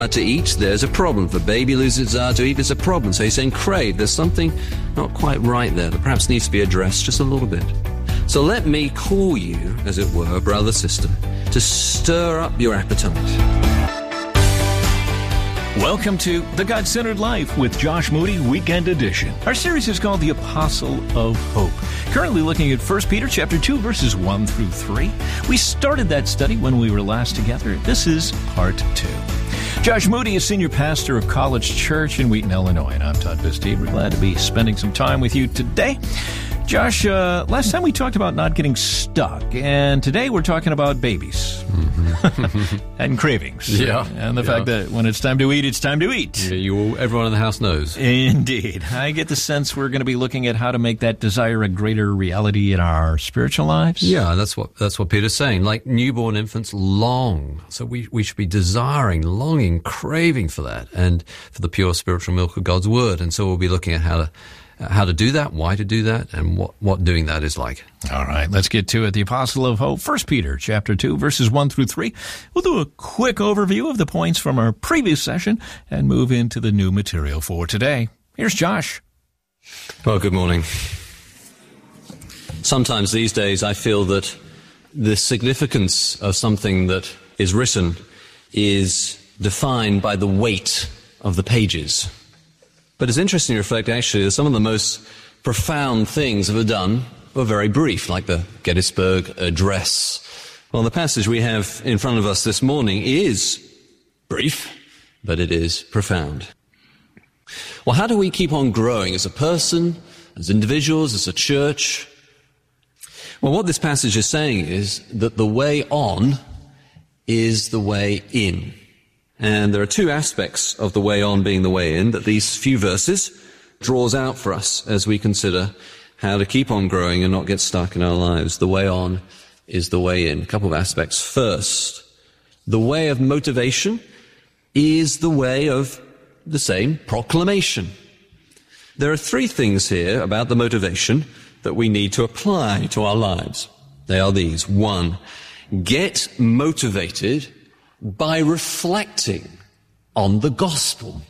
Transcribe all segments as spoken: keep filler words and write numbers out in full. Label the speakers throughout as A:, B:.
A: to eat, there's a problem. If a baby loses desire to eat, there's a problem. So he's saying crave. There's something not quite right there that perhaps needs to be addressed just a little bit. So let me call you, as it were, brother, sister, to stir up your appetite.
B: Welcome to The God-Centered Life with Josh Moody, Weekend Edition. Our series is called The Apostle of Hope. Currently looking at First Peter chapter two, verses one through three. We started that study when we were last together. This is part two. Josh Moody is senior pastor of College Church in Wheaton, Illinois, and I'm Todd Bisty. We're glad to be spending some time with you today. Josh, uh, last time we talked about not getting stuck, and today we're talking about babies mm-hmm. and cravings.
A: Yeah.
B: And the
A: yeah.
B: fact that when it's time to eat, it's time to eat.
A: Yeah, you, everyone in the house knows.
B: Indeed. I get the sense we're going to be looking at how to make that desire a greater reality in our spiritual lives.
A: Yeah, that's what that's what Peter's saying. Like newborn infants long. So we, we should be desiring, longing, craving for that, and for the pure spiritual milk of God's Word. And so we'll be looking at how to how to do that, why to do that, and what, what doing that is like.
B: All right, let's get to it. The Apostle of Hope, First Peter chapter two, verses one through three. We'll do a quick overview of the points from our previous session and move into the new material for today. Here's Josh.
A: Well, good morning. Sometimes these days I feel that the significance of something that is written is defined by the weight of the pages. But it's interesting to reflect, actually, that some of the most profound things that were done were very brief, like the Gettysburg Address. Well, the passage we have in front of us this morning is brief, but it is profound. Well, how do we keep on growing as a person, as individuals, as a church? Well, what this passage is saying is that the way on is the way in. And there are two aspects of the way on being the way in that these few verses draws out for us as we consider how to keep on growing and not get stuck in our lives. The way on is the way in. A couple of aspects. First, the way of motivation is the way of the same proclamation. There are three things here about the motivation that we need to apply to our lives. They are these. One, get motivated by reflecting on the gospel.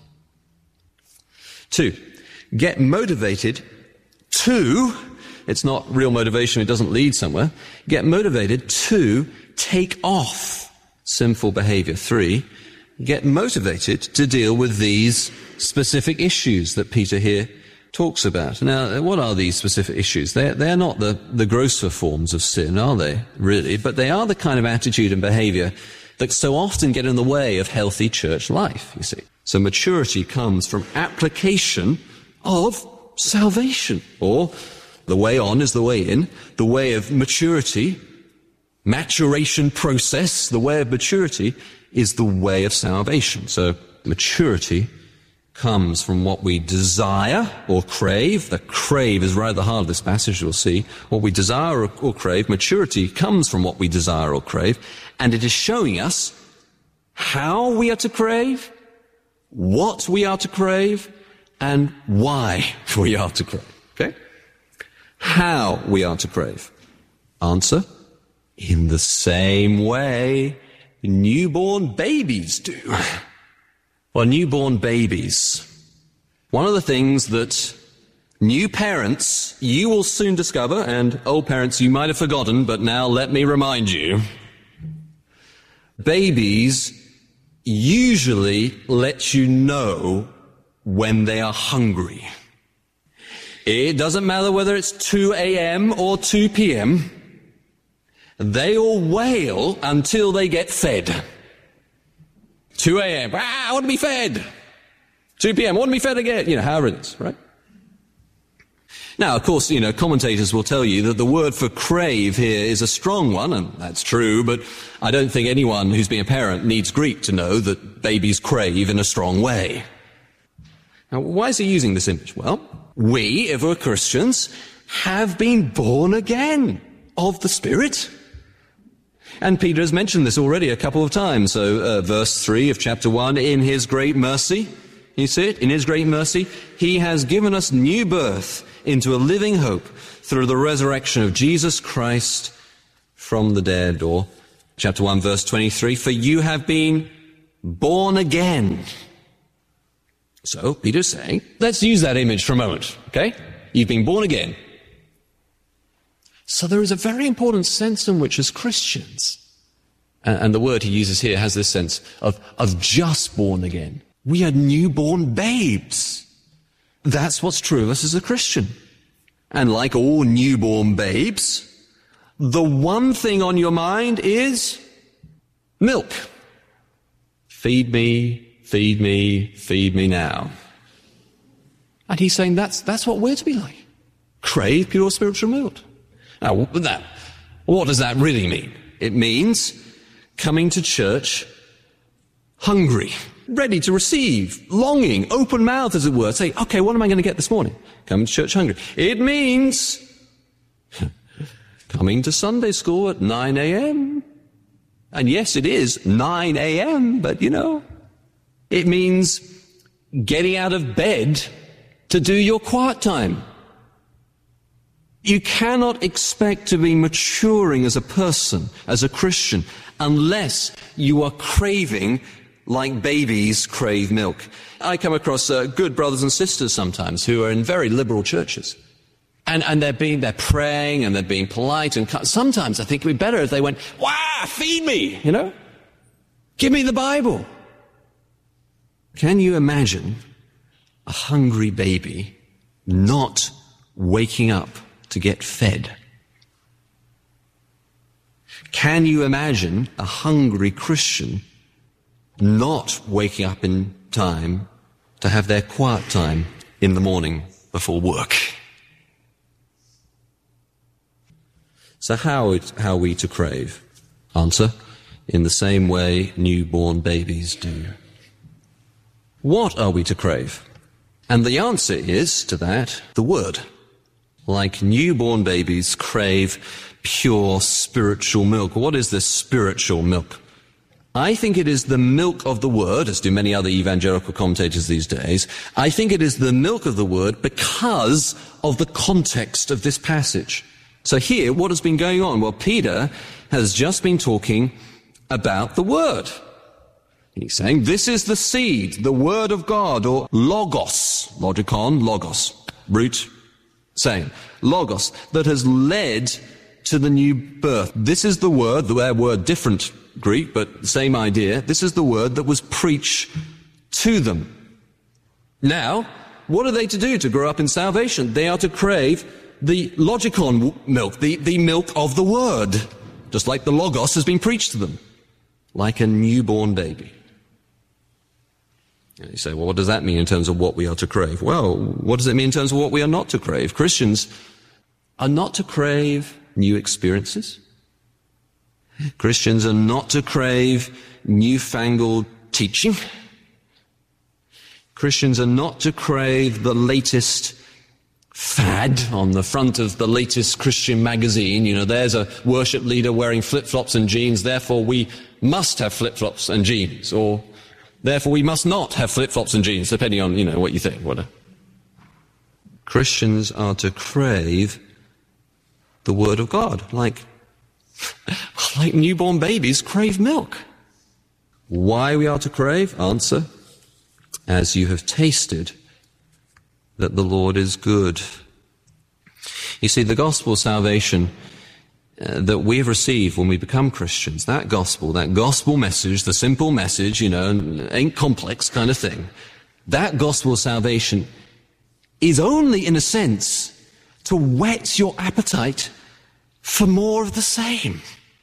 A: Two, get motivated to, it's not real motivation, it doesn't lead somewhere, get motivated to take off sinful behavior. Three, get motivated to deal with these specific issues that Peter here talks about. Now, what are these specific issues? They're, they're not the, the grosser forms of sin, are they, really? But they are the kind of attitude and behavior that so often get in the way of healthy church life, you see. So maturity comes from application of salvation, or the way on is the way in. The way of maturity, maturation process, the way of maturity is the way of salvation. So maturity comes from what we desire or crave. The crave is right at the heart of this passage, you'll see. What we desire or, or crave, maturity comes from what we desire or crave, and it is showing us how we are to crave, what we are to crave, and why we are to crave. Okay? How we are to crave. Answer, in the same way newborn babies do. Well, newborn babies. One of the things that new parents, you will soon discover, and old parents, you might have forgotten, but now let me remind you. Babies usually let you know when they are hungry. It doesn't matter whether it's two a.m. or two p.m. They will wail until they get fed. two a.m. Ah, I want to be fed. two p.m. I want to be fed again. You know, however it is, right? Now, of course, you know, commentators will tell you that the word for crave here is a strong one, and that's true, but I don't think anyone who's been a parent needs Greek to know that babies crave in a strong way. Now, why is he using this image? Well, we, if we're Christians, have been born again of the Spirit. And Peter has mentioned this already a couple of times. So, uh, verse three of chapter one, in his great mercy, you see it? In his great mercy, he has given us new birth into a living hope through the resurrection of Jesus Christ from the dead. Or chapter one, verse twenty-three, for you have been born again. So Peter's saying, let's use that image for a moment, okay? You've been born again. So there is a very important sense in which as Christians, and, and the word he uses here has this sense of, of just born again. We are newborn babes. That's what's true of us as a Christian. And like all newborn babes, the one thing on your mind is milk. Feed me, feed me, feed me now. And he's saying that's, that's what we're to be like. Crave pure spiritual milk. Now, that, what does that really mean? It means coming to church hungry, ready to receive, longing, open mouth, as it were. Say, okay, what am I going to get this morning? Coming to church hungry. It means coming to Sunday school at nine a.m. And yes, it is nine a.m., but you know, it means getting out of bed to do your quiet time. You cannot expect to be maturing as a person, as a Christian, unless you are craving like babies crave milk. I come across uh, good brothers and sisters sometimes who are in very liberal churches. And, and they're being, they're praying and they're being polite, and sometimes I think it would be better if they went, "Wow, feed me," you know? Give me the Bible. Can you imagine a hungry baby not waking up to get fed? Can you imagine a hungry Christian not waking up in time to have their quiet time in the morning before work? So how, how are we to crave? Answer, in the same way newborn babies do. What are we to crave? And the answer is, to that, the Word. Like newborn babies crave pure spiritual milk. What is this spiritual milk? I think it is the milk of the Word, as do many other evangelical commentators these days. I think it is the milk of the Word because of the context of this passage. So here, what has been going on? Well, Peter has just been talking about the Word. He's saying, this is the seed, the Word of God, or logos, logikon, logos, root, saying, logos, that has led to the new birth. This is the word, the word different Greek, but same idea. This is the word that was preached to them. Now, what are they to do to grow up in salvation? They are to crave the logikon milk, the, the milk of the word, just like the logos has been preached to them, like a newborn baby. And you say, well, what does that mean in terms of what we are to crave? Well, what does it mean in terms of what we are not to crave? Christians are not to crave new experiences. Christians are not to crave newfangled teaching. Christians are not to crave the latest fad on the front of the latest Christian magazine. You know, there's a worship leader wearing flip-flops and jeans, therefore we must have flip-flops and jeans, or therefore we must not have flip-flops and jeans, depending on, you know, what you think. Whatever. Christians are to crave the Word of God, like, like newborn babies crave milk. Why we are to crave? Answer, as you have tasted that the Lord is good. You see, the gospel of salvation uh, that we have received when we become Christians, that gospel, that gospel message, the simple message, you know, ain't complex kind of thing, that gospel of salvation is only, in a sense, to whet your appetite for more of the same.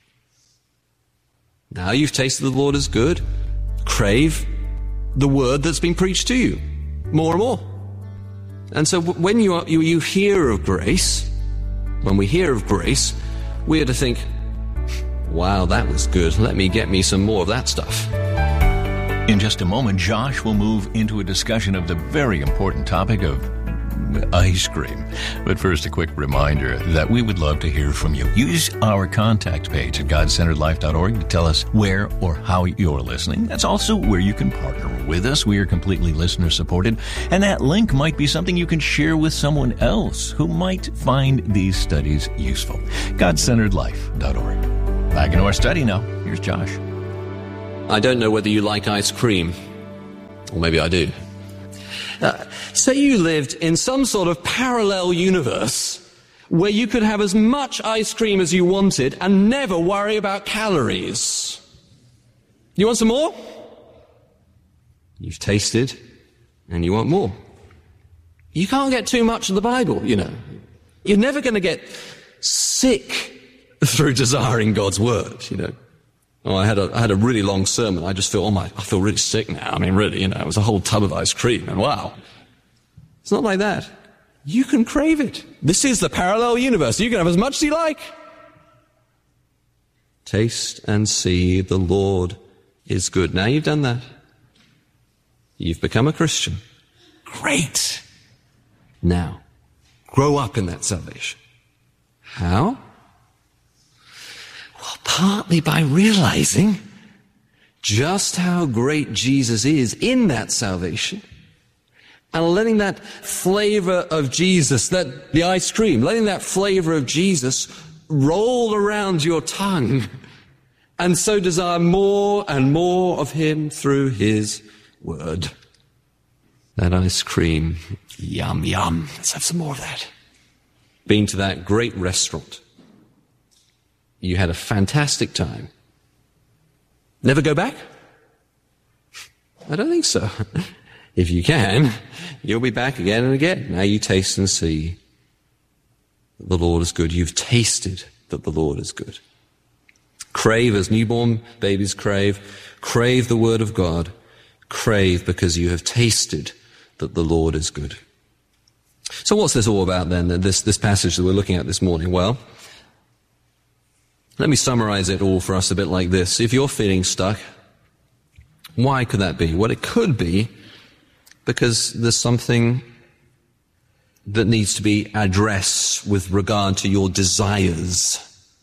A: Now you've tasted the Lord is good, crave the word that's been preached to you more and more. And so when you, are, you, you hear of grace, when we hear of grace, we are to think, wow, that was good. Let me get me some more of that stuff.
B: In just a moment, Josh will move into a discussion of the very important topic of ice cream. But first, a quick reminder that we would love to hear from you. Use our contact page at god centered life dot org to tell us where or how you're listening. That's also where you can partner with us. We are completely listener supported, and that link might be something you can share with someone else who might find these studies useful. god centered life dot org. Back into our study now. Here's Josh.
A: I don't know whether you like ice cream, or maybe I do. Uh, say you lived in some sort of parallel universe where you could have as much ice cream as you wanted and never worry about calories. You want some more? You've tasted and you want more. You can't get too much of the Bible, you know. You're never going to get sick through desiring God's word, you know. Oh, I had a, I had a really long sermon. I just feel, oh my, I feel really sick now. I mean, really, you know, it was a whole tub of ice cream, and wow. It's not like that. You can crave it. This is the parallel universe. You can have as much as you like. Taste and see the Lord is good. Now you've done that. You've become a Christian. Great. Now, grow up in that salvation. How? Well, partly by realizing just how great Jesus is in that salvation, and letting that flavor of Jesus, that the ice cream, letting that flavor of Jesus roll around your tongue, and so desire more and more of him through his word. That ice cream, yum, yum. Let's have some more of that. Been to that great restaurant. You had a fantastic time. Never go back? I don't think so. If you can, you'll be back again and again. Now you taste and see that the Lord is good. You've tasted that the Lord is good. Crave as newborn babies crave. Crave the word of God. Crave because you have tasted that the Lord is good. So what's this all about then, this, this passage that we're looking at this morning? Well, let me summarize it all for us a bit like this. If you're feeling stuck, why could that be? Well, it could be because there's something that needs to be addressed with regard to your desires.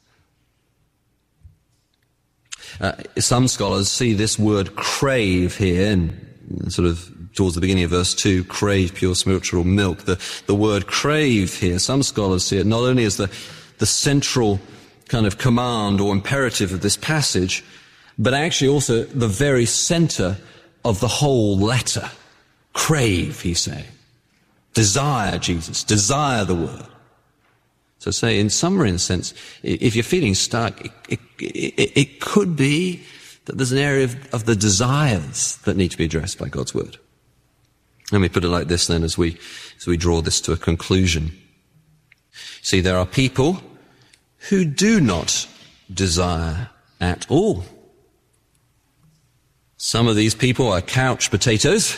A: Uh, some scholars see this word crave here, and sort of towards the beginning of verse two, crave pure spiritual milk. The, the word crave here, some scholars see it not only as the, the central kind of command or imperative of this passage, but actually also the very center of the whole letter. Crave, he's saying. Desire Jesus. Desire the word. So say, in summary, in a sense, if you're feeling stuck, it, it, it, it could be that there's an area of, of the desires that need to be addressed by God's word. Let me put it like this then as we, as we draw this to a conclusion. See, there are people who do not desire at all. Some of these people are couch potatoes.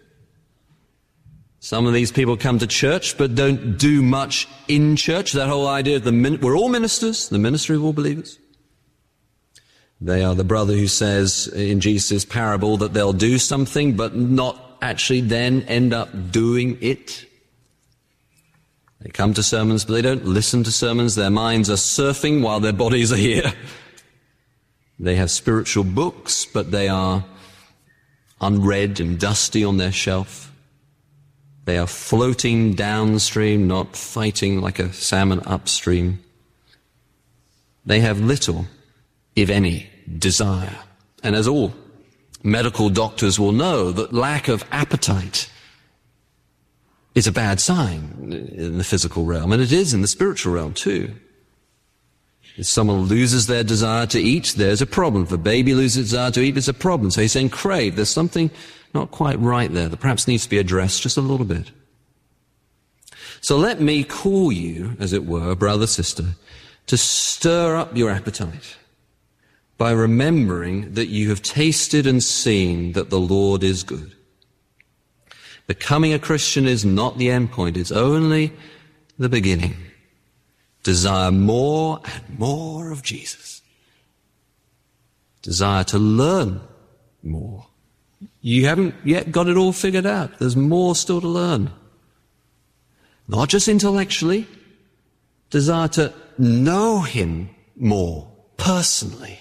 A: Some of these people come to church but don't do much in church. That whole idea of the min- we're all ministers, the ministry of all believers. They are the brother who says in Jesus' parable that they'll do something but not actually then end up doing it. They come to sermons but they don't listen to sermons. Their minds are surfing while their bodies are here. They have spiritual books but they are unread and dusty on their shelf. They are floating downstream, not fighting like a salmon upstream. They have little, if any, desire. And as all medical doctors will know, that lack of appetite is a bad sign in the physical realm, and it is in the spiritual realm too. If someone loses their desire to eat, there's a problem. If a baby loses its desire to eat, there's a problem. So he's saying crave. There's something not quite right there that perhaps needs to be addressed just a little bit. So let me call you, as it were, brother, sister, to stir up your appetite by remembering that you have tasted and seen that the Lord is good. Becoming a Christian is not the end point, it's only the beginning. Desire more and more of Jesus. Desire to learn more. You haven't yet got it all figured out. There's more still to learn. Not just intellectually. Desire to know him more personally.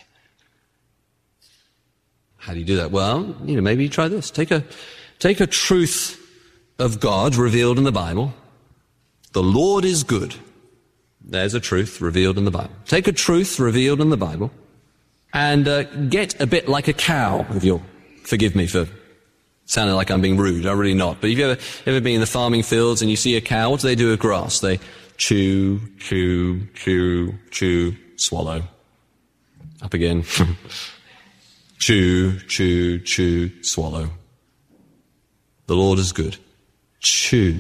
A: How do you do that? Well, you know, maybe you try this. Take a, take a truth of God revealed in the Bible. The Lord is good. There's a truth revealed in the Bible. Take a truth revealed in the Bible and uh, get a bit like a cow, if you'll forgive me for sounding like I'm being rude. I'm really not. But have you ever, ever been in the farming fields and you see a cow? What do they do with grass? They chew, chew, chew, chew, swallow. Up again. Chew, chew, chew, swallow. The Lord is good. Chew.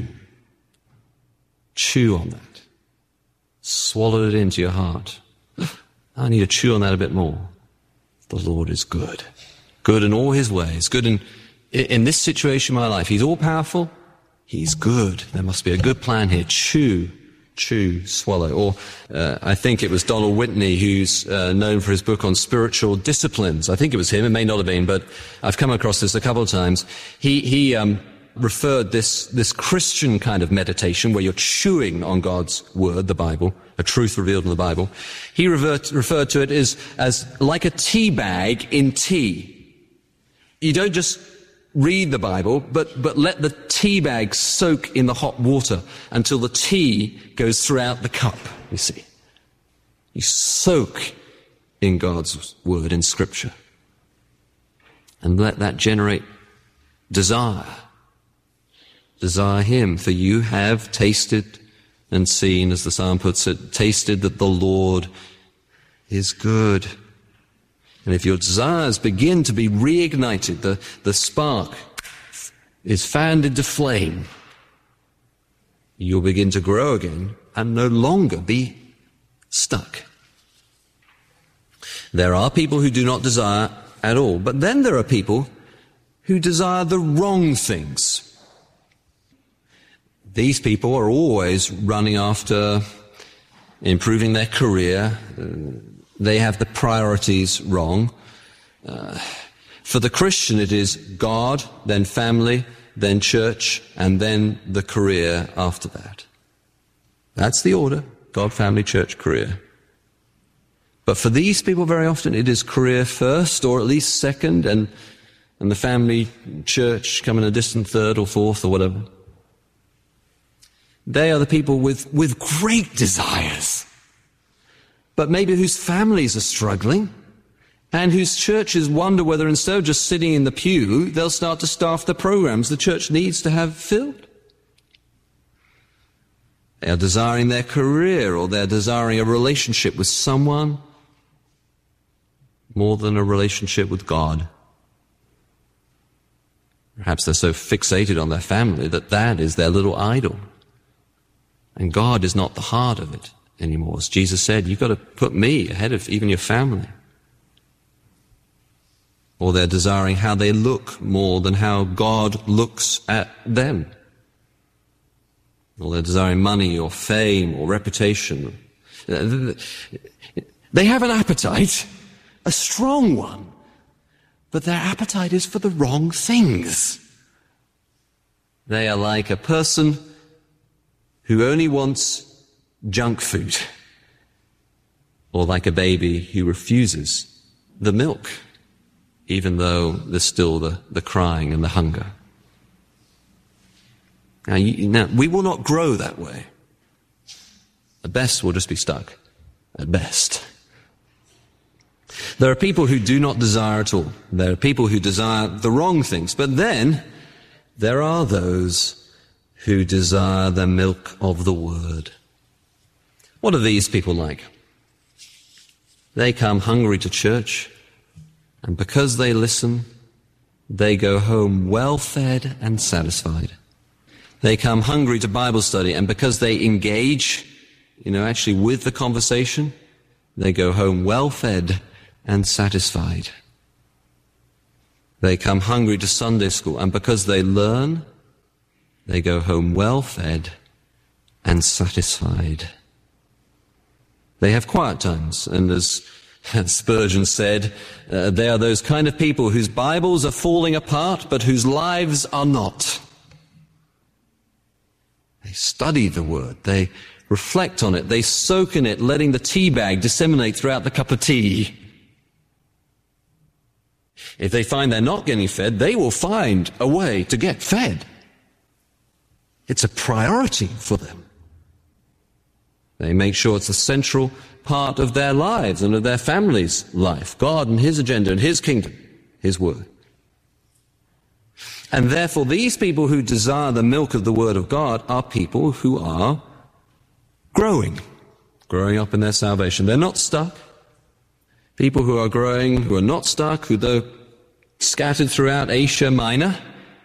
A: Chew on that. Swallow it into your heart. I need to chew on that a bit more. The Lord is good. Good in all his ways. Good in, in this situation in my life. He's all powerful. He's good. There must be a good plan here. Chew, chew, swallow. Or uh, I think it was Donald Whitney, who's uh, known for his book on spiritual disciplines. I think it was him. It may not have been, but I've come across this a couple of times. He, he, um, referred this, this Christian kind of meditation where you're chewing on God's word, the Bible, a truth revealed in the Bible. He revert, referred to it as, as like a tea bag in tea. You don't just read the Bible, but, but let the tea bag soak in the hot water until the tea goes throughout the cup, you see. You soak in God's word, in Scripture. And let that generate desire. Desire him, for you have tasted and seen, as the psalm puts it, tasted that the Lord is good. And if your desires begin to be reignited, the, the spark is fanned into flame, you'll begin to grow again and no longer be stuck. There are people who do not desire at all, but then there are people who desire the wrong things. These people are always running after improving their career. Uh, they have the priorities wrong. Uh, for the Christian, it is God, then family, then church, and then the career after that. That's the order. God, family, church, career. But for these people, very often, it is career first, or at least second, and, and the family, church come in a distant third or fourth or whatever. They are the people with, with great desires, but maybe whose families are struggling, and whose churches wonder whether instead of just sitting in the pew, they'll start to staff the programs the church needs to have filled. They are desiring their career, or they're desiring a relationship with someone more than a relationship with God. Perhaps they're so fixated on their family that that is their little idol. And God is not the heart of it anymore. As Jesus said, you've got to put me ahead of even your family. Or they're desiring how they look more than how God looks at them. Or they're desiring money or fame or reputation. They have an appetite, a strong one, but their appetite is for the wrong things. They are like a person who only wants junk food, or like a baby who refuses the milk, even though there's still the, the crying and the hunger. Now, you, now, we will not grow that way. At best, we'll just be stuck. At best. There are people who do not desire at all. There are people who desire the wrong things. But then, there are those who desire the milk of the word. What are these people like? They come hungry to church, and because they listen, they go home well-fed and satisfied. They come hungry to Bible study, and because they engage, you know, actually with the conversation, they go home well-fed and satisfied. They come hungry to Sunday school, and because they learn, they go home well-fed and satisfied. They have quiet times, and as Spurgeon said, uh, they are those kind of people whose Bibles are falling apart, but whose lives are not. They study the Word, they reflect on it, they soak in it, letting the tea bag disseminate throughout the cup of tea. If they find they're not getting fed, they will find a way to get fed. It's a priority for them. They make sure it's a central part of their lives and of their family's life. God and His agenda and His kingdom, His word. And therefore, these people who desire the milk of the Word of God are people who are growing, growing up in their salvation. They're not stuck. People who are growing, who are not stuck, who though scattered throughout Asia Minor,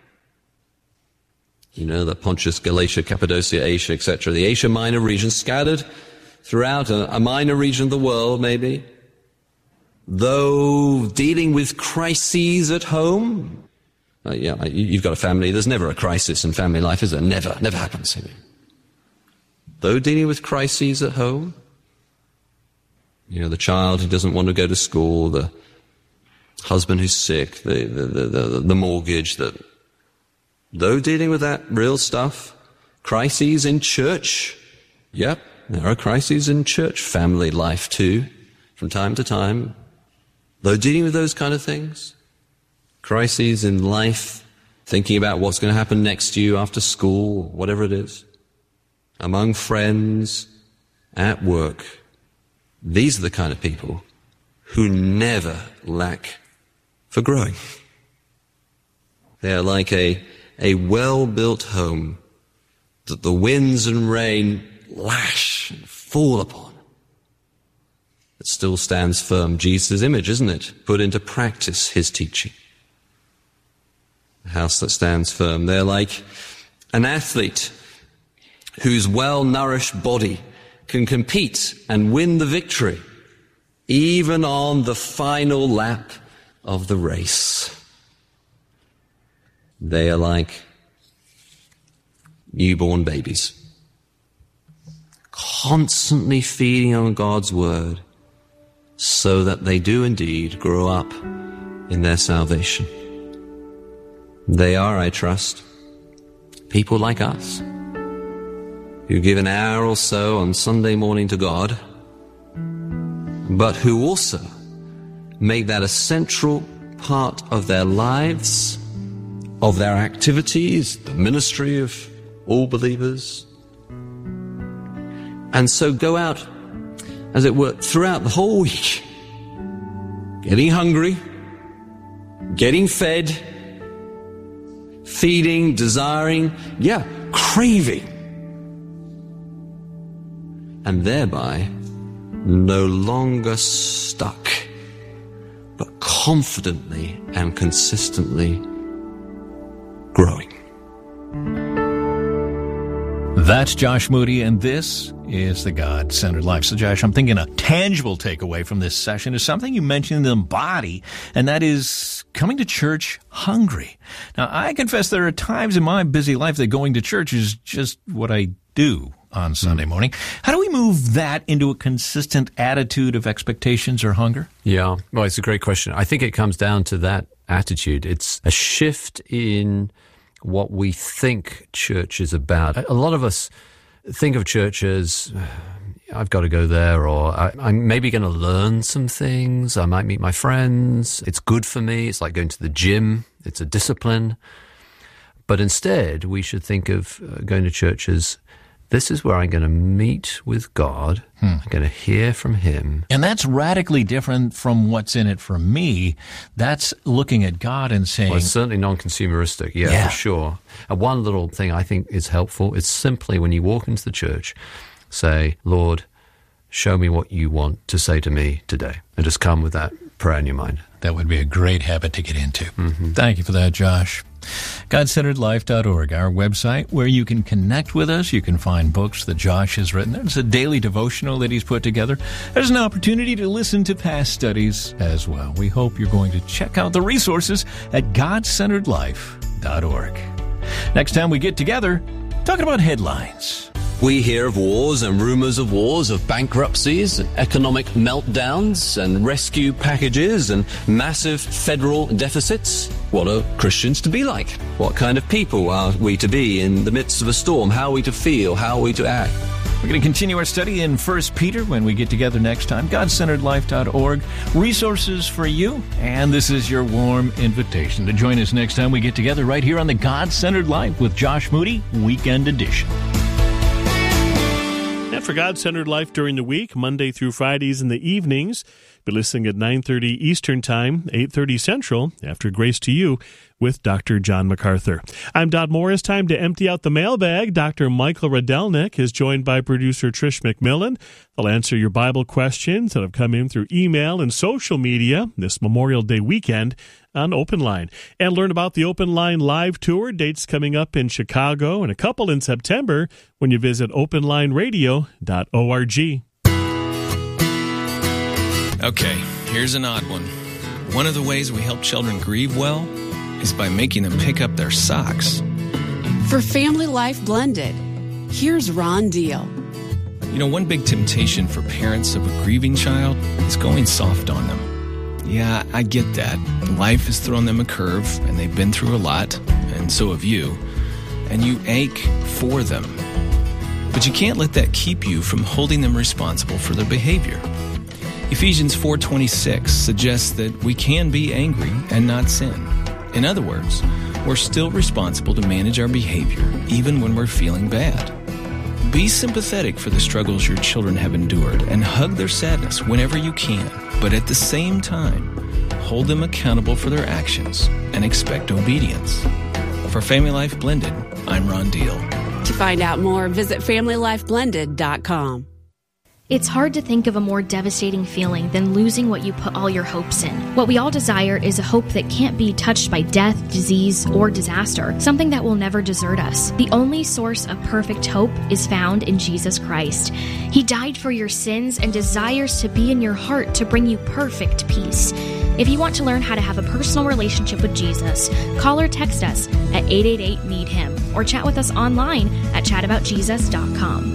A: you know, the Pontus, Galatia, Cappadocia, Asia, et cetera, the Asia Minor region, scattered throughout a, a minor region of the world, maybe, though dealing with crises at home. Uh, yeah, you've got a family. There's never a crisis in family life, is there? Never. Never happens. Though dealing with crises at home, you know, the child who doesn't want to go to school, the husband who's sick, the the the, the, the mortgage, that though dealing with that real stuff, crises in church, yep, there are crises in church family life too, from time to time. Though dealing with those kind of things, crises in life, thinking about what's going to happen next to you after school, whatever it is, among friends, at work. These are the kind of people who never lack for growing. They are like a, a well-built home that the winds and rain lash and fall upon. It still stands firm. Jesus' image, isn't it? Put into practice His teaching. A house that stands firm. They're like an athlete whose well-nourished body can compete and win the victory, even on the final lap of the race. They are like newborn babies, constantly feeding on God's word, so that they do indeed grow up in their salvation. They are, I trust, people like us, who give an hour or so on Sunday morning to God, but who also make that a central part of their lives, of their activities, the ministry of all believers. And so go out, as it were, throughout the whole week, getting hungry, getting fed, feeding, desiring, yeah, craving, and thereby no longer stuck, but confidently and consistently growing.
B: That's Josh Moody, and this is the God-Centered Life. So, Josh, I'm thinking a tangible takeaway from this session is something you mentioned in the body, and that is coming to church hungry. Now, I confess there are times in my busy life that going to church is just what I do on Sunday morning. How do we move that into a consistent attitude of expectations or hunger?
A: Yeah, well, it's a great question. I think it comes down to that attitude. It's a shift in what we think church is about. A lot of us think of church as, I've got to go there, or I, I'm maybe going to learn some things. I might meet my friends. It's good for me. It's like going to the gym. It's a discipline. But instead, we should think of uh, going to church as, this is where I'm going to meet with God. Hmm. I'm going to hear from Him.
B: And that's radically different from what's in it for me. That's looking at God and saying...
A: Well, it's certainly non-consumeristic, yeah, yeah. for sure. And one little thing I think is helpful is simply when you walk into the church, say, Lord, show me what you want to say to me today. And just come with that prayer in your mind.
B: That would be a great habit to get into. Mm-hmm. Thank you for that, Josh. God Centered Life dot org, our website where you can connect with us. You can find books that Josh has written. There's a daily devotional that he's put together. There's an opportunity to listen to past studies as well. We hope you're going to check out the resources at God Centered Life dot org. Next time we get together, talking about headlines.
A: We hear of wars and rumors of wars, of bankruptcies, economic meltdowns, and rescue packages, and massive federal deficits. What are Christians to be like? What kind of people are we to be in the midst of a storm? How are we to feel? How are we to act?
B: We're going to continue our study in First Peter when we get together next time. God Centered Life dot org. Resources for you. And this is your warm invitation to join us next time we get together right here on the God Centered Life with Josh Moody Weekend Edition.
C: that for God-Centered Life during the week, Monday through Fridays in the evenings. Be listening at nine thirty Eastern Time, eight thirty Central, after Grace to You with Doctor John MacArthur. I'm Dodd Morris. Time to empty out the mailbag. Doctor Michael Radelnik is joined by producer Trish McMillan. They'll answer your Bible questions that have come in through email and social media this Memorial Day weekend on Open Line. And learn about the Open Line live tour, dates coming up in Chicago and a couple in September when you visit open line radio dot org.
D: Okay, here's an odd one. One of the ways we help children grieve well is by making them pick up their socks.
E: For Family Life Blended, here's Ron Deal.
D: You know, one big temptation for parents of a grieving child is going soft on them. Yeah, I get that. Life has thrown them a curve, and they've been through a lot, and so have you. And you ache for them. But you can't let that keep you from holding them responsible for their behavior. Ephesians four twenty-six suggests that we can be angry and not sin. In other words, we're still responsible to manage our behavior even when we're feeling bad. Be sympathetic for the struggles your children have endured and hug their sadness whenever you can, but at the same time, hold them accountable for their actions and expect obedience. For Family Life Blended, I'm Ron Deal.
E: To find out more, visit family life blended dot com.
F: It's hard to think of a more devastating feeling than losing what you put all your hopes in. What we all desire is a hope that can't be touched by death, disease, or disaster, something that will never desert us. The only source of perfect hope is found in Jesus Christ. He died for your sins and desires to be in your heart to bring you perfect peace. If you want to learn how to have a personal relationship with Jesus, call or text us at eight eight eight, need him or chat with us online at chat about jesus dot com.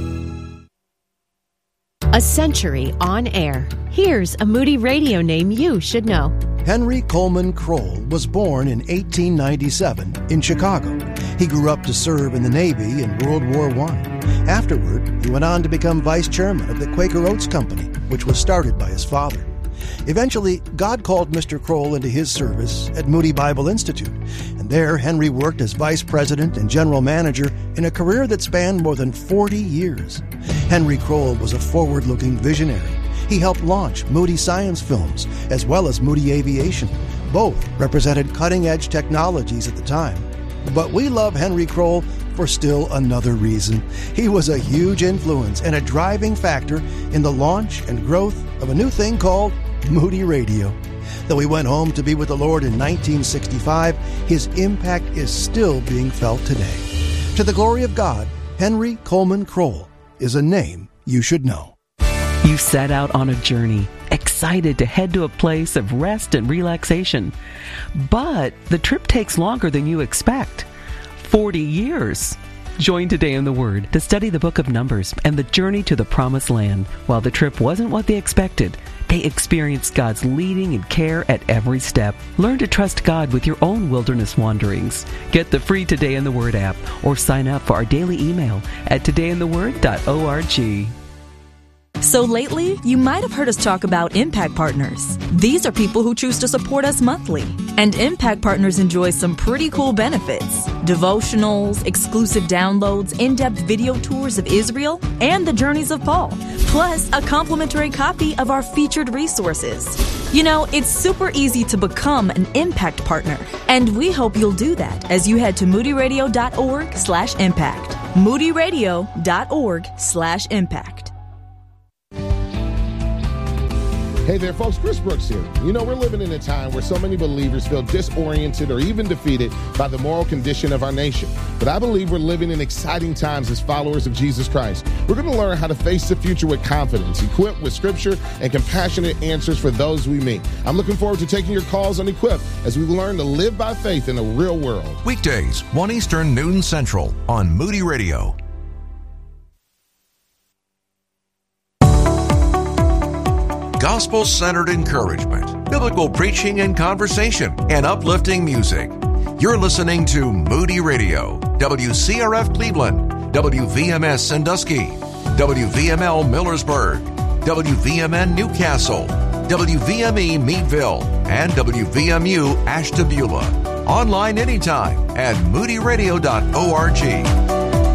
G: A century on air. Here's a Moody Radio name you should know.
H: Henry Coleman Kroll was born in eighteen ninety-seven in Chicago. He grew up to serve in the Navy in World War One. Afterward, he went on to become vice chairman of the Quaker Oats Company, which was started by his father. Eventually, God called Mister Kroll into his service at Moody Bible Institute, and there Henry worked as vice president and general manager in a career that spanned more than forty years. Henry Kroll was a forward-looking visionary. He helped launch Moody Science Films as well as Moody Aviation. Both represented cutting-edge technologies at the time. But we love Henry Kroll for still another reason. He was a huge influence and a driving factor in the launch and growth of a new thing called Moody Radio. Though he went home to be with the Lord in nineteen sixty-five, his impact is still being felt today. To the glory of God, Henry Coleman Kroll is a name you should know.
I: You set out on a journey, excited to head to a place of rest and relaxation. But the trip takes longer than you expect. forty years. Join Today in the Word to study the book of Numbers and the journey to the Promised Land. While the trip wasn't what they expected, they experienced God's leading and care at every step. Learn to trust God with your own wilderness wanderings. Get the free Today in the Word app or sign up for our daily email at today in the word dot org.
J: So lately, you might have heard us talk about Impact Partners. These are people who choose to support us monthly. And Impact Partners enjoy some pretty cool benefits. Devotionals, exclusive downloads, in-depth video tours of Israel, and the journeys of Paul. Plus, a complimentary copy of our featured resources. You know, it's super easy to become an Impact Partner. And we hope you'll do that as you head to moody radio dot org slash impact. moody radio dot org slash impact.
K: Hey there, folks. Chris Brooks here. You know, we're living in a time where so many believers feel disoriented or even defeated by the moral condition of our nation. But I believe we're living in exciting times as followers of Jesus Christ. We're going to learn how to face the future with confidence, equipped with scripture and compassionate answers for those we meet. I'm looking forward to taking your calls on Equip as we learn to live by faith in a real world.
L: Weekdays, one Eastern, noon Central on Moody Radio. Gospel-centered encouragement, biblical preaching and conversation, and uplifting music. You're listening to Moody Radio, W C R F Cleveland, W V M S Sandusky, W V M L Millersburg, W V M N Newcastle, W V M E Meadville, and W V M U Ashtabula. Online anytime at moody radio dot org.